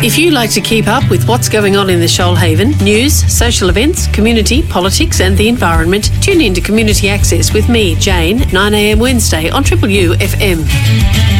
If you like to keep up with what's going on in the Shoalhaven, news, social events, community, politics and the environment, tune in to Community Access with me, Jane, 9am Wednesday on Triple U FM.